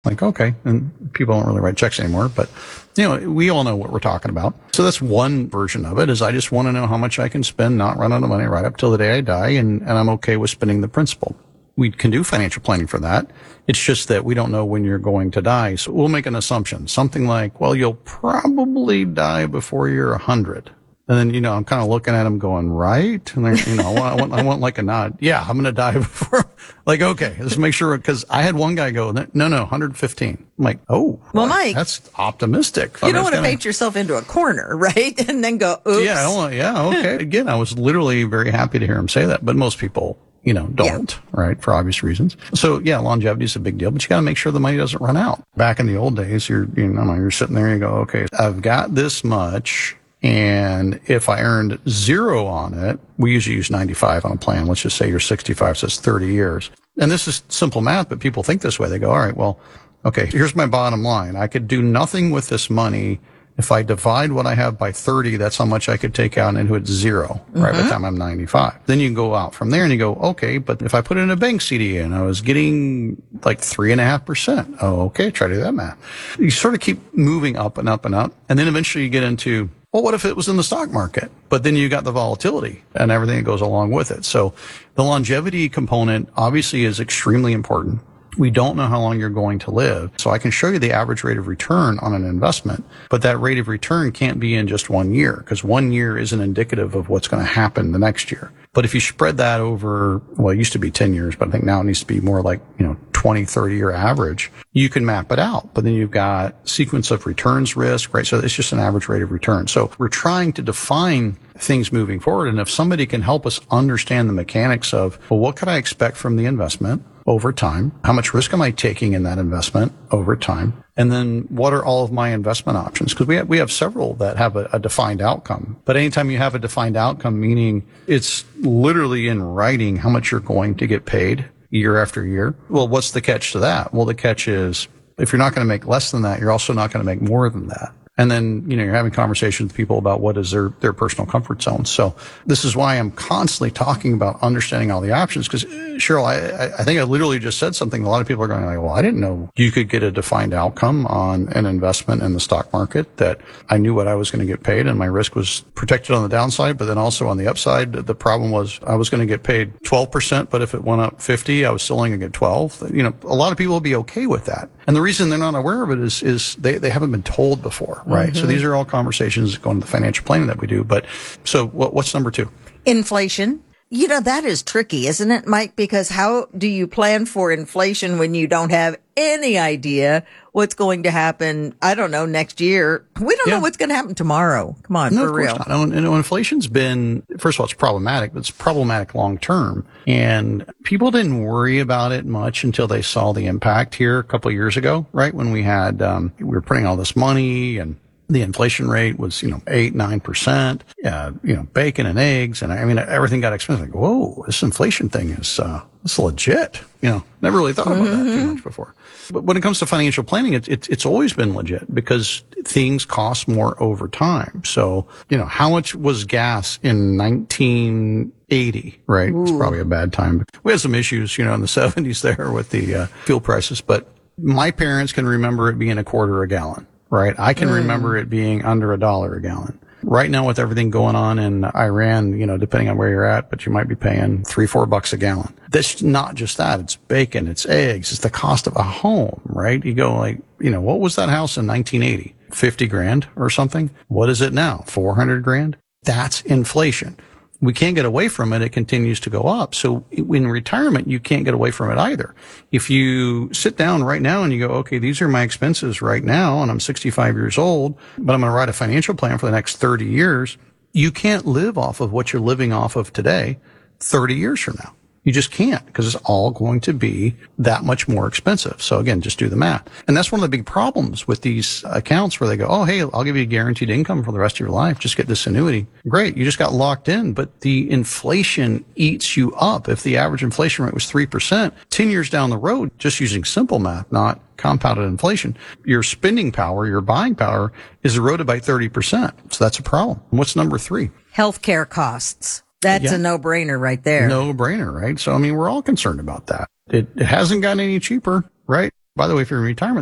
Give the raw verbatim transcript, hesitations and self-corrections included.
Like, okay, and people don't really write checks anymore, but you know, we all know what we're talking about. So that's one version of it, is I just want to know how much I can spend, not run out of money right up till the day I die, and, and I'm okay with spending the principal. We can do financial planning for that. It's just that we don't know when you're going to die. So we'll make an assumption, something like, well, you'll probably die before you're a hundred. And then, you know, I'm kind of looking at him going, right? And then, you know, I want, I want, I want like a nod. Yeah, I'm going to die before. Like, okay, let's make sure. Cause I had one guy go, no, no, one hundred fifteen. I'm like, oh, well, Mike, that's optimistic. You I mean, don't want to paint yourself into a corner, right? And then go, oops. Yeah, I don't want, yeah, okay. Again, I was literally very happy to hear him say that, but most people, you know, don't, yeah. right? For obvious reasons. So yeah, longevity is a big deal, but you got to make sure the money doesn't run out. Back in the old days, you're, you know, you're sitting there and you go, okay, I've got this much. And if I earned zero on it, we usually use ninety-five on a plan. Let's just say you're sixty-five, so it's thirty years. And this is simple math, but people think this way. They go, all right, well, okay, here's my bottom line. I could do nothing with this money. If I divide what I have by thirty, that's how much I could take out into it's zero, mm-hmm. right, by the time I'm ninety-five. Then you can go out from there and you go, okay, but if I put in a bank C D and I was getting like three and a half percent. Oh, okay, try to do that math. You sort of keep moving up and up and up. And then eventually you get into, well, what if it was in the stock market? But then you got the volatility and everything that goes along with it. So the longevity component obviously is extremely important. We don't know how long you're going to live. So I can show you the average rate of return on an investment, but that rate of return can't be in just one year, because one year isn't indicative of what's going to happen the next year. But if you spread that over, well, it used to be ten years, but I think now it needs to be more like, you know, twenty, thirty year average, you can map it out. But then you've got sequence of returns risk, right? So it's just an average rate of return. So we're trying to define things moving forward. And if somebody can help us understand the mechanics of, well, what could I expect from the investment over time? How much risk am I taking in that investment over time? And then what are all of my investment options? Because we have, we have several that have a, a defined outcome. But anytime you have a defined outcome, meaning it's literally in writing how much you're going to get paid year after year. Well, what's the catch to that? Well, the catch is if you're not going to make less than that, you're also not going to make more than that. And then, you know, you're having conversations with people about what is their, their personal comfort zone. So this is why I'm constantly talking about understanding all the options. Because Cheryl, I, I think I literally just said something. A lot of people are going like, well, I didn't know you could get a defined outcome on an investment in the stock market, that I knew what I was going to get paid and my risk was protected on the downside, but then also on the upside. The problem was I was going to get paid twelve percent, but if it went up fifty, I was still only going to get twelve. You know, a lot of people will be okay with that. And the reason they're not aware of it is, is they, they haven't been told before, right? Mm-hmm. So these are all conversations going to the financial planning that we do. But so what, what's number two? Inflation. You know, that is tricky, isn't it, Mike? Because how do you plan for inflation when you don't have any idea what's going to happen? I don't know, next year. We don't yeah. know what's going to happen tomorrow. Come on, no, for real. Not. No, no, inflation's been, first of all, it's problematic, but it's problematic long term. And people didn't worry about it much until they saw the impact here a couple of years ago, right? When we had, um, we were printing all this money and the inflation rate was, you know, eight, nine percent, uh, you know, bacon and eggs. And I mean, everything got expensive. Like, whoa, this inflation thing is, uh, it's legit. You know, never really thought about mm-hmm. that too much before. But when it comes to financial planning, it's, it's, it's always been legit because things cost more over time. So, you know, how much was gas in nineteen eighty, right? Ooh. It's probably a bad time. We had some issues, you know, in the seventies there with the, uh, fuel prices, but my parents can remember it being a quarter a gallon. Right. I can mm. remember it being under a dollar a gallon. Right now with everything going on in Iran, you know, depending on where you're at, but you might be paying three, four bucks a gallon. That's not just that. It's bacon, it's eggs, it's the cost of a home, right? You go like, you know, what was that house in nineteen eighty? fifty grand or something? What is it now? four hundred grand? That's inflation. We can't get away from it. It continues to go up. So in retirement, you can't get away from it either. If you sit down right now and you go, okay, these are my expenses right now, and I'm sixty-five years old, but I'm going to write a financial plan for the next thirty years. You can't live off of what you're living off of today thirty years from now. You just can't, because it's all going to be that much more expensive. So again, just do the math. And that's one of the big problems with these accounts where they go, oh, hey, I'll give you a guaranteed income for the rest of your life. Just get this annuity. Great. You just got locked in, but the inflation eats you up. If the average inflation rate was three percent, ten years down the road, just using simple math, not compounded inflation, your spending power, your buying power is eroded by thirty percent. So that's a problem. What's number three? Healthcare costs. That's yeah. a no-brainer right there. No-brainer, right? So, I mean, we're all concerned about that. It, it hasn't gotten any cheaper, right? By the way, if you're in retirement,